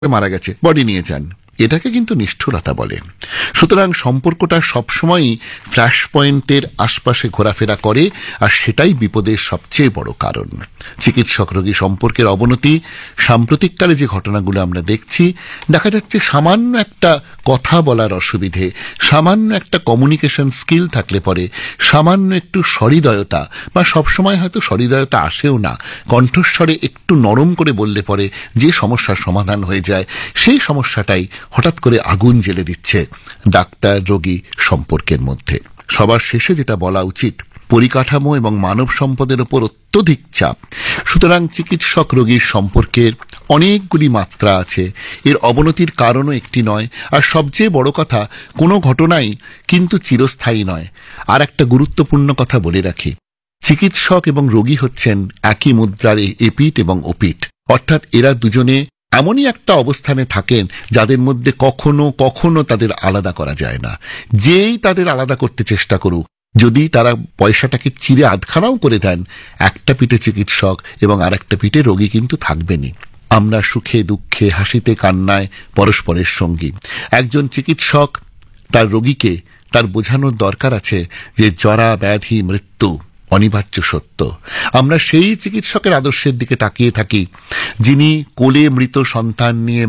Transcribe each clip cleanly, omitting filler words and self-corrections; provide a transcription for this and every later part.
মারা গেছে, বডি নিয়ে যান। এটাকে কিন্তু নিষ্ঠুরতা বলে। সুতরাং সম্পর্কটা সবসময়ই ফ্ল্যাশ পয়েন্টের আশপাশে ঘোরাফেরা করে, আর সেটাই বিপদের সবচেয়ে বড় কারণ। চিকিৎসক রোগী সম্পর্কের অবনতি সাম্প্রতিককালে যে ঘটনাগুলো আমরা দেখছি, দেখা যাচ্ছে সামান্য একটা কথা বলার অসুবিধে, সামান্য একটা কমিউনিকেশন স্কিল থাকলে পরে, সামান্য একটু সহৃদয়তা, বা সবসময় হয়তো সহৃদয়তা আসেও না, কণ্ঠস্বরে একটু নরম করে বললে পরে যে সমস্যার সমাধান হয়ে যায়, সেই সমস্যাটাই হঠাৎ করে আগুন জ্বেলে দিচ্ছে ডাক্তার রোগী সম্পর্কের মধ্যে। সবার শেষে যেটা বলা উচিত, পরিকাঠামো এবং মানব সম্পদের উপর অত্যধিক চাপ। সুতরাং চিকিৎসক রোগীর সম্পর্কের অনেকগুলি মাত্রা আছে, এর অবনতির কারণও একটি নয়। আর সবচেয়ে বড় কথা, কোনো ঘটনাই কিন্তু চিরস্থায়ী নয়। আর একটা গুরুত্বপূর্ণ কথা বলে রাখি, চিকিৎসক এবং রোগী হচ্ছেন একই মুদ্রার এপিঠ এবং ওপিঠ, অর্থাৎ এরা দুজনে এমনই একটা অবস্থানে থাকেন যাদের মধ্যে কখনো কখনো তাদের আলাদা করা যায় না। যেই তাদের আলাদা করতে চেষ্টা করুক, যদি তারা পয়সাটাকে চিরে আধখানাও করে দেন, একটা পিঠে চিকিৎসক এবং আর একটা পিঠে রোগী কিন্তু থাকবেনই। আমরা সুখে দুঃখে হাসিতে কান্নায় পরস্পরের সঙ্গী। একজন চিকিৎসক তার রোগীকে তার বোঝানোর দরকার আছে যে জরা ব্যাধি মৃত্যু অনিবার্য সত্য। আমরা সেই চিকিৎসকের আদর্শের দিকে তাকিয়ে থাকি যিনি কোলে মৃত সন্তান নিয়ে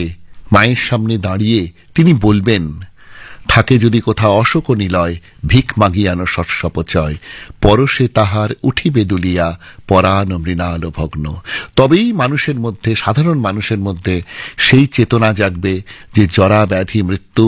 মায়ের সামনে দাঁড়িয়ে তিনি বলবেন, থাকে যদি কোথাও অশোক নিলয়, ভিক মাগিয়ানো শস্যপচয়, পরশে তাহার উঠিবে দুলিয়া, পরাণ মৃণাল ভগ্ন। তবেই মানুষের মধ্যে, সাধারণ মানুষের মধ্যে সেই চেতনা জাগবে যে জরা ব্যাধি মৃত্যু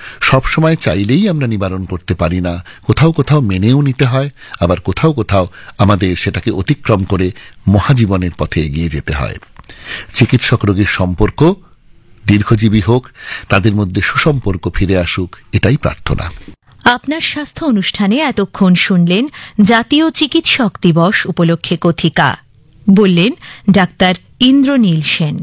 সবসময় চাইলেই আমরা নিবারণ করতে পারি না, কোথাও কোথাও মেনেও নিতে হয়, আবার কোথাও কোথাও আমাদের সেটাকে অতিক্রম করে মহাজীবনের পথে এগিয়ে যেতে হয়। চিকিৎসক রোগীর সম্পর্ক দীর্ঘজীবী হোক, তাদের মধ্যে সুসম্পর্ক ফিরে আসুক, এটাই প্রার্থনা। আপনার স্বাস্থ্য অনুষ্ঠানে এতক্ষণ শুনলেন জাতীয় চিকিৎসক দিবস উপলক্ষে কথিকা, বললেন ডাক্তার ইন্দ্রনীল সেন।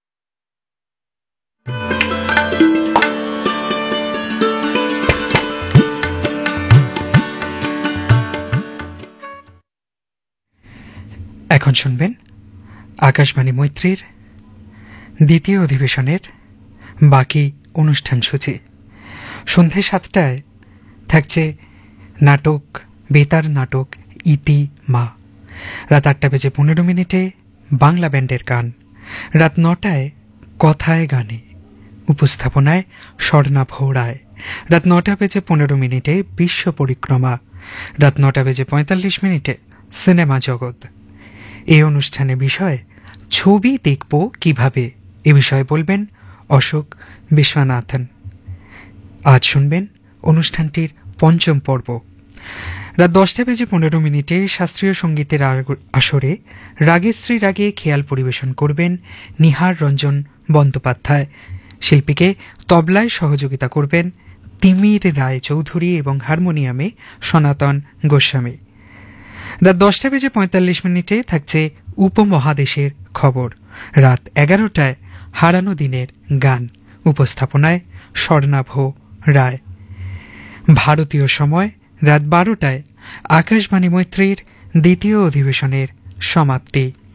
এখন শুনবেন আকাশবাণী মৈত্রীর দ্বিতীয় অধিবেশনের বাকি অনুষ্ঠান সূচি। সন্ধে 7টায় থাকছে নাটক, বেতার নাটক ইতি মা। রাত 8:15 বাংলা ব্যান্ডের গান। রাত 9টায় কথায় গানে, উপস্থাপনায় স্বর্ণাভ রায়। রাত 9:15 বিশ্ব পরিক্রমা। রাত 9:45 সিনেমা জগৎ। এই অনুষ্ঠানে বিষয় ছবি দেখব কিভাবে, এ বিষয়ে বলবেন অশোক বিশ্বনাথন। আজ শুনবেন অনুষ্ঠানটির পঞ্চম পর্ব। রাত 10:15 শাস্ত্রীয় সঙ্গীতের আসরে রাগেশ্রী রাগে খেয়াল পরিবেশন করবেন নিহার রঞ্জন বন্দ্যোপাধ্যায়। শিল্পীকে তবলায় সহযোগিতা করবেন তিমির রায় চৌধুরী এবং হারমোনিয়ামে সনাতন গোস্বামী। রাত 10:45 থাকছে উপমহাদেশের খবর। রাত 11টায় হারানো দিনের গান, উপস্থাপনায় স্বর্ণাভ রায়। ভারতীয় সময় রাত 12টায় আকাশবাণী মৈত্রীর দ্বিতীয় অধিবেশনের সমাপ্তি।